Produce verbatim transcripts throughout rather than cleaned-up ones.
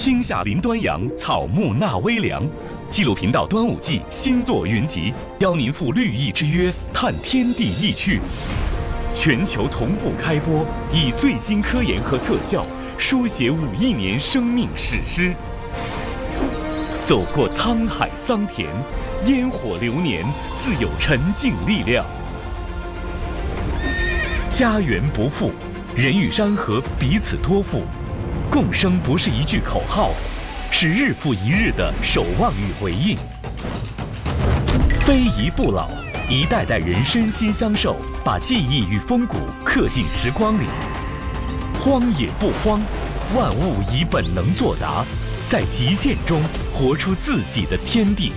青夏临端阳，草木纳微凉。纪录频道端午季新作云集，邀您赴绿意之约，探天地意趣。全球同步开播，以最新科研和特效书写五亿年生命史诗。走过沧海桑田，烟火流年，自有沉静力量。家园不负，人与山河彼此托付。共生不是一句口号，是日复一日的守望与回应。非遗不老，一代代人身心相授，把记忆与风骨刻进时光里。荒野不荒，万物以本能作答，在极限中活出自己的天地。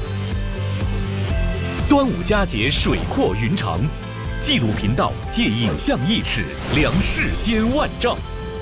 端午佳节水阔云长，纪录频道借影像一尺，量世间万丈。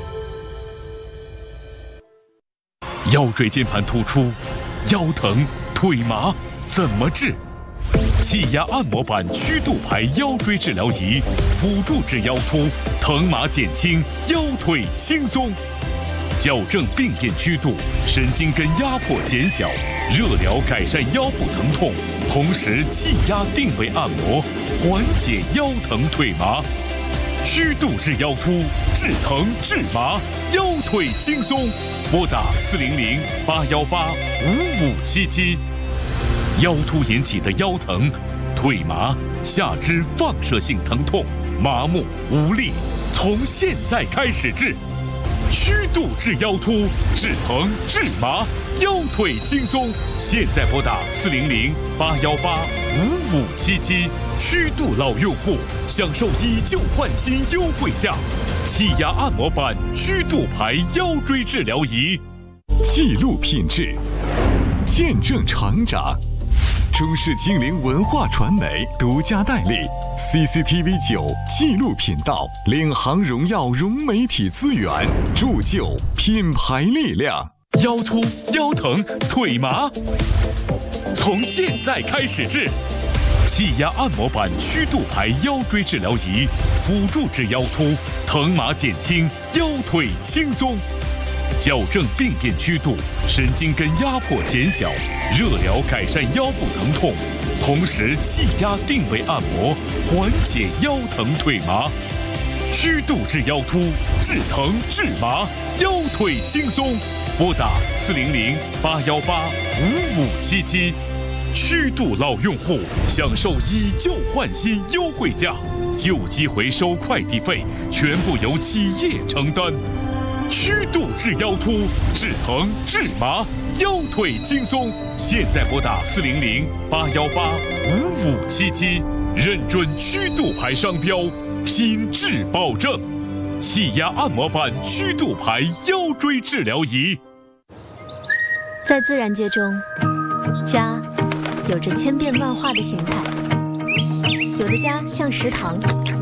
腰椎间盘突出、腰疼、腿麻怎么治？气压按摩板曲度排腰椎治疗仪，辅助治腰突，疼麻减轻，腰腿轻松。矫正病变曲度，神经根压迫减小，热疗改善腰部疼痛，同时气压定位按摩，缓解腰疼腿麻。曲度治腰突，治疼治麻，腰腿轻松。拨打四零零八幺八五五七七。腰突引起的腰疼、腿麻、下肢放射性疼痛、麻木无力，从现在开始治。曲度治腰突，治疼治麻，腰腿轻松。现在拨打四零零八幺八五五七七。曲度老用户享受以旧换新优惠价，气压按摩板曲度排腰椎治疗仪。记录品质，见证成长。中视精灵文化传媒独家代理 C C T V 九纪录频道，领航荣耀融媒体资源，铸就品牌力量。腰突、腰疼、腿麻，从现在开始治。气压按摩板曲度排腰椎治疗仪，辅助治腰突，疼麻减轻，腰腿轻松。矫正病变曲度，神经根压迫减小，热疗改善腰部疼痛，同时气压定位按摩，缓解腰疼腿麻。曲度治腰突，治疼治麻，腰腿轻松。拨打四零零八幺八五五七七。曲度老用户享受以旧换新优惠价，旧机回收快递费全部由企业承担。曲度治腰突，治疼治麻，腰腿轻松。现在拨打四零零八幺八五五七七，认准曲度牌商标，品质保证。气压按摩板曲度牌腰椎治疗仪。 在自然界中，家有着千变万化的形态，有的家像食堂，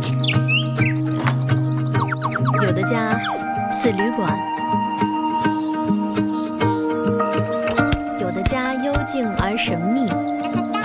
有的家似旅馆，有的家幽静而神秘，